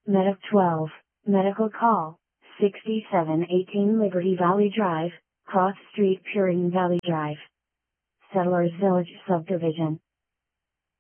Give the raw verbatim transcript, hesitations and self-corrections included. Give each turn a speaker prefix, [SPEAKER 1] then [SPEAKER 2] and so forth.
[SPEAKER 1] Medic twelve, Medical Call, sixty-seven eighteen Liberty Valley Drive, Cross Street, Puritan Valley Drive. Settlers Village Subdivision.